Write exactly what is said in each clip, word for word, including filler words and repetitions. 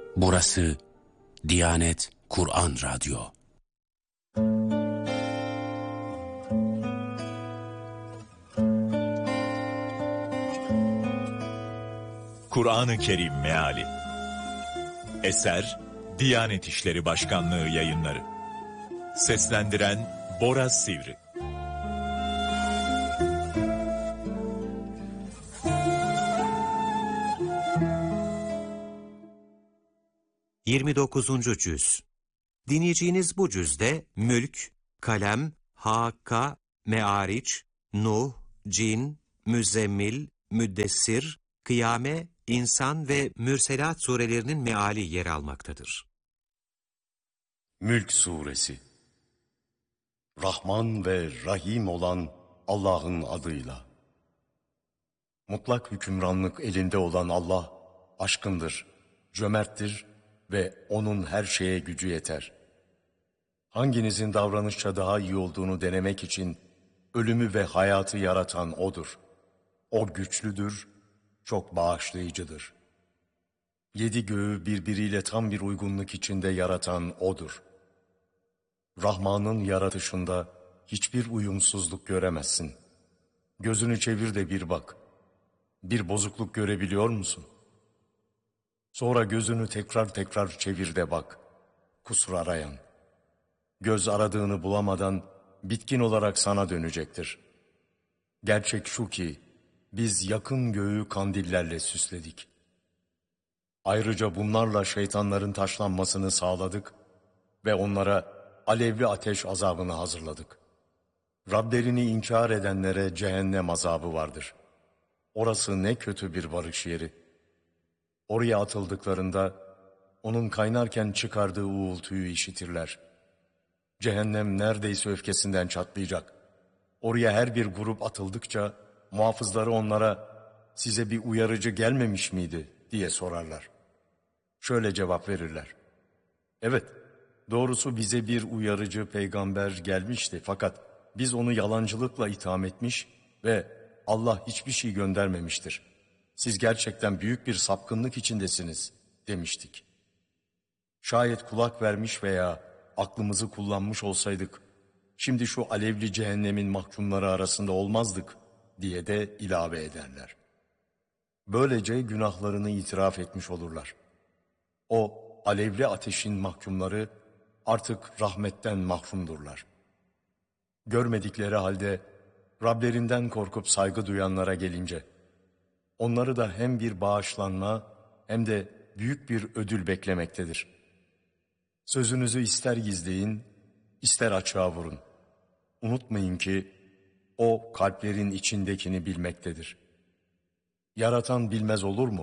Burası Diyanet Kur'an Radyo. Kur'an-ı Kerim Meali. Eser Diyanet İşleri Başkanlığı Yayınları. Seslendiren Bora Sivri. yirmi dokuzuncu Cüz. Dinleyeceğiniz bu cüzde Mülk, Kalem, Hakka, Me'ariç, Nuh, Cin, Müzzemmil, Müddessir, Kıyame, İnsan ve Mürselat surelerinin meali yer almaktadır. Mülk Suresi. Rahman ve Rahim olan Allah'ın adıyla. Mutlak hükümranlık elinde olan Allah aşkındır, cömerttir ve O'nun her şeye gücü yeter. Hanginizin davranışça daha iyi olduğunu denemek için ölümü ve hayatı yaratan O'dur. O güçlüdür, çok bağışlayıcıdır. Yedi göğü birbiriyle tam bir uygunluk içinde yaratan O'dur. Rahman'ın yaratışında hiçbir uyumsuzluk göremezsin. Gözünü çevir de bir bak. Bir bozukluk görebiliyor musun? Sonra gözünü tekrar tekrar çevir de bak. Kusur arayan. Göz aradığını bulamadan bitkin olarak sana dönecektir. Gerçek şu ki biz yakın göğü kandillerle süsledik. Ayrıca bunlarla şeytanların taşlanmasını sağladık ve onlara alevli ateş azabını hazırladık. Rablerini inkar edenlere cehennem azabı vardır. Orası ne kötü bir varış yeri. Oraya atıldıklarında onun kaynarken çıkardığı uğultuyu işitirler. Cehennem neredeyse öfkesinden çatlayacak. Oraya her bir grup atıldıkça muhafızları onlara size bir uyarıcı gelmemiş miydi diye sorarlar. Şöyle cevap verirler. Evet, doğrusu bize bir uyarıcı peygamber gelmişti fakat biz onu yalancılıkla itham etmiş ve Allah hiçbir şey göndermemiştir. Siz gerçekten büyük bir sapkınlık içindesiniz demiştik. Şayet kulak vermiş veya aklımızı kullanmış olsaydık, şimdi şu alevli cehennemin mahkumları arasında olmazdık diye de ilave ederler. Böylece günahlarını itiraf etmiş olurlar. O alevli ateşin mahkumları artık rahmetten mahrumdurlar. Görmedikleri halde Rablerinden korkup saygı duyanlara gelince, onları da hem bir bağışlanma hem de büyük bir ödül beklemektedir. Sözünüzü ister gizleyin, ister açığa vurun. Unutmayın ki O kalplerin içindekini bilmektedir. Yaratan bilmez olur mu?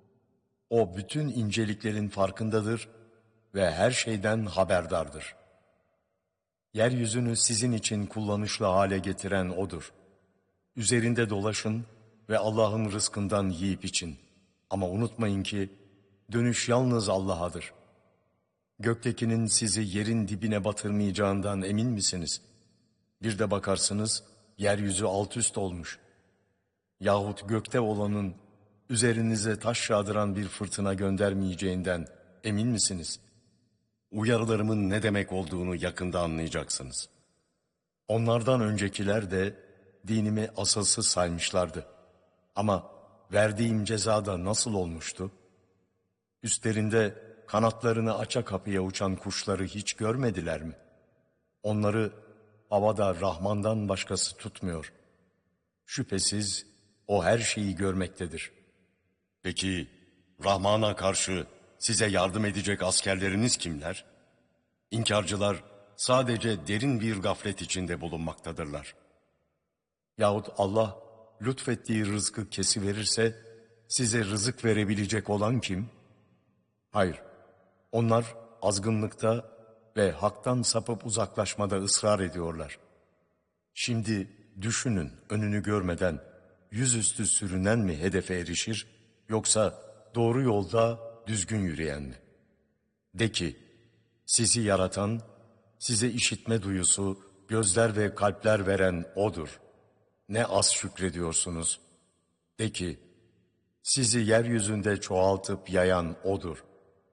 O bütün inceliklerin farkındadır ve her şeyden haberdardır. Yeryüzünü sizin için kullanışlı hale getiren O'dur. Üzerinde dolaşın ve Allah'ın rızkından yiyip için. Ama unutmayın ki dönüş yalnız Allah'adır. Göktekinin sizi yerin dibine batırmayacağından emin misiniz? Bir de bakarsınız yeryüzü alt üst olmuş. Yahut gökte olanın üzerinize taş yağdıran bir fırtına göndermeyeceğinden emin misiniz? Uyarılarımın ne demek olduğunu yakında anlayacaksınız. Onlardan öncekiler de dinimi asılsız saymışlardı. Ama verdiğim cezada nasıl olmuştu? Üstlerinde kanatlarını aça kapıya uçan kuşları hiç görmediler mi? Onları havada Rahman'dan başkası tutmuyor. Şüphesiz O her şeyi görmektedir. Peki Rahman'a karşı size yardım edecek askerleriniz kimler? İnkarcılar sadece derin bir gaflet içinde bulunmaktadırlar. Yahut Allah lütfettiği rızkı kesiverirse size rızık verebilecek olan kim? Hayır, onlar azgınlıkta ve haktan sapıp uzaklaşmada ısrar ediyorlar. Şimdi düşünün, önünü görmeden yüzüstü sürünen mi hedefe erişir, yoksa doğru yolda düzgün yürüyen mi? De ki, sizi yaratan, size işitme duyusu, gözler ve kalpler veren O'dur. Ne az şükrediyorsunuz. De ki, sizi yeryüzünde çoğaltıp yayan O'dur.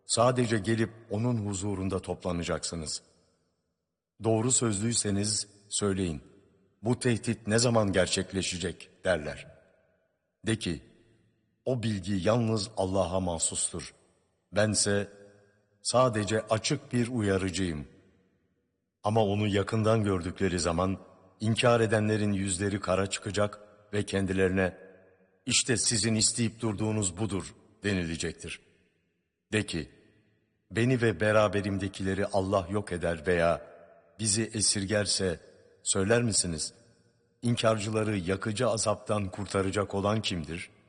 Sadece gelip onun huzurunda toplanacaksınız. Doğru sözlüyseniz söyleyin, bu tehdit ne zaman gerçekleşecek derler. De ki, o bilgi yalnız Allah'a mahsustur. Bense sadece açık bir uyarıcıyım. Ama onu yakından gördükleri zaman inkar edenlerin yüzleri kara çıkacak ve kendilerine işte sizin isteyip durduğunuz budur denilecektir. De ki, beni ve beraberimdekileri Allah yok eder veya bizi esirgerse söyler misiniz? İnkarcıları yakıcı azaptan kurtaracak olan kimdir?